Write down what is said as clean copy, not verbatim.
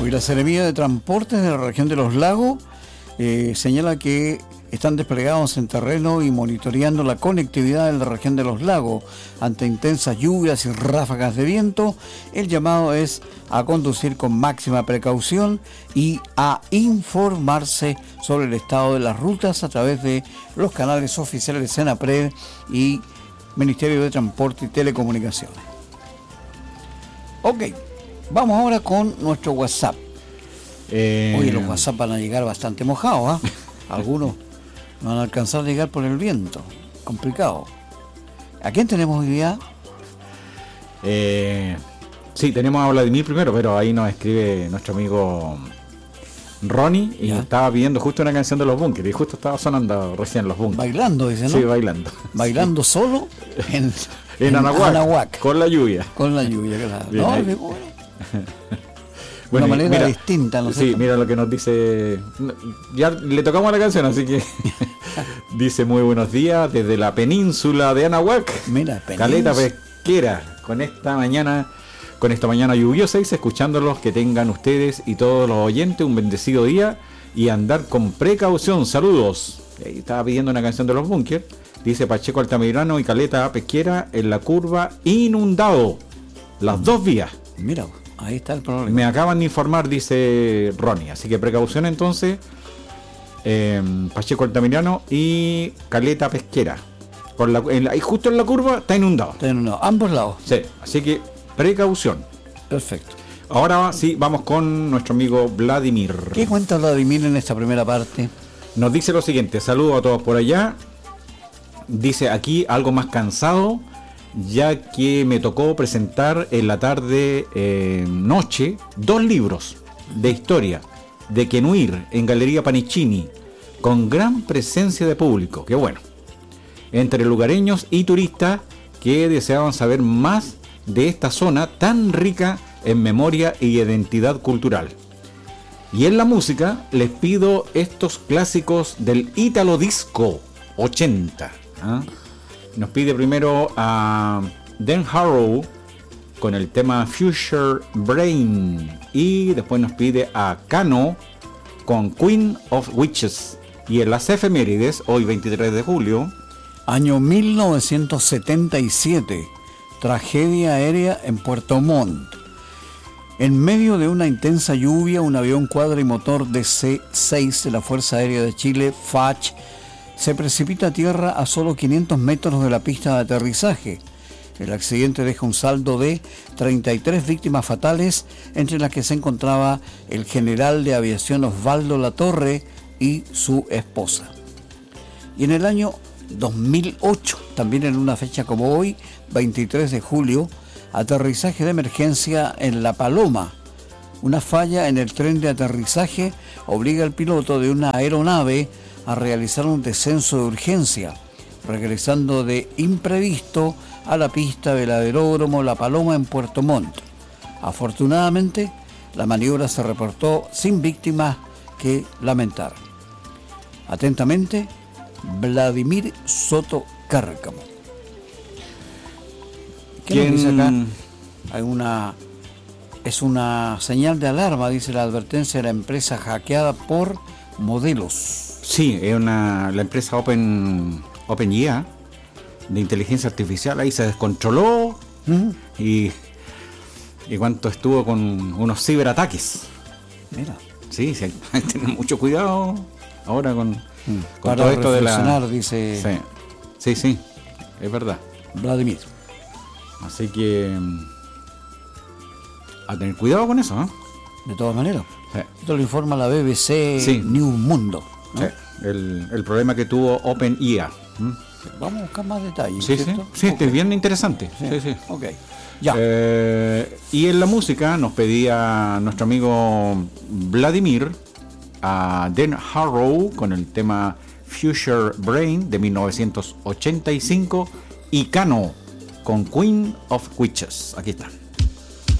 Hoy la Seremía de Transportes de la región de los Lagos señala que están desplegados en terreno y monitoreando la conectividad en la región de los lagos ante intensas lluvias y ráfagas de viento. El llamado es a conducir con máxima precaución y a informarse sobre el estado de las rutas a través de los canales oficiales de Senapred y Ministerio de Transporte y Telecomunicaciones. Ok, vamos ahora con nuestro WhatsApp. Oye, los WhatsApp van a llegar bastante mojados, ¿eh? Algunos no van a alcanzar a llegar por el viento. Complicado. ¿A quién tenemos hoy día? Sí, tenemos a Vladimir primero, pero ahí nos escribe nuestro amigo Ronnie y estaba pidiendo justo una canción de Los Bunkers y justo estaba sonando recién Los Bunkers. Bailando, dice, ¿no? Sí, bailando. Bailando sí. Solo en Anahuac. Con la lluvia. Con la lluvia, claro. Bien, no, de una manera distinta, ¿no? Sí, mira lo que nos dice. Ya le tocamos la canción, así que dice: muy buenos días desde la península de Anahuac. Mira, Caleta Pesquera, con esta mañana lluviosa, y escuchándolos, que tengan ustedes y todos los oyentes un bendecido día y andar con precaución. Saludos. Ahí estaba pidiendo una canción de Los Bunkers. Dice Pacheco Altamirano y Caleta Pesquera en la curva inundado. Las dos vías. Mira, ahí está el problema. Me acaban de informar, dice Ronnie. Así que precaución entonces. Pacheco Altamirano y Caleta Pesquera. Y justo en la curva está inundado. Está inundado, ambos lados. Sí, así que precaución. Perfecto. Ahora sí, vamos con nuestro amigo Vladimir. ¿Qué cuenta Vladimir en esta primera parte? Nos dice lo siguiente: saludos a todos por allá. Dice aquí algo más cansado, ya que me tocó presentar en la tarde noche 2 libros de historia de Quenuir en Galería Panicini, con gran presencia de público, que bueno, entre lugareños y turistas que deseaban saber más de esta zona tan rica en memoria y identidad cultural. Y en la música les pido estos clásicos del Ítalo Disco 80. Nos pide primero a Dan Harrow con el tema Future Brain, y después nos pide a Cano con Queen of Witches. Y en las efemérides, hoy 23 de julio, año 1977, tragedia aérea en Puerto Montt. En medio de una intensa lluvia, un avión cuadrimotor DC-6 de la Fuerza Aérea de Chile, FACH, se precipita a tierra a solo 500 metros de la pista de aterrizaje. El accidente deja un saldo de 33 víctimas fatales, entre las que se encontraba el general de aviación Osvaldo Latorre y su esposa. Y en el año 2008, también en una fecha como hoy, 23 de julio, aterrizaje de emergencia en La Paloma. Una falla en el tren de aterrizaje obliga al piloto de una aeronave a realizar un descenso de urgencia, regresando de imprevisto a la pista del aeródromo La Paloma en Puerto Montt. Afortunadamente, la maniobra se reportó sin víctimas que lamentar. Atentamente, Vladimir Soto Cárcamo. ¿Qué nos dice acá? Es una señal de alarma, dice la advertencia de la empresa hackeada por Modelos. Sí, es la empresa OpenIA de inteligencia artificial. Ahí se descontroló y cuánto estuvo con unos ciberataques. Mira. Sí, hay que tener mucho cuidado ahora con para todo esto de la... dice... Sí, es verdad. Vladimir. Así que a tener cuidado con eso, ¿eh? De todas maneras. Sí. Esto lo informa la BBC News Mundo, ¿no? Sí. El problema que tuvo OpenIA. Vamos a buscar más detalles. Sí, ¿cierto? sí, okay. Es bien interesante. Sí. Ok, ya. Y en la música nos pedía nuestro amigo Vladimir a Dan Harrow con el tema Future Brain de 1985 y Cano con Queen of Witches. Aquí está.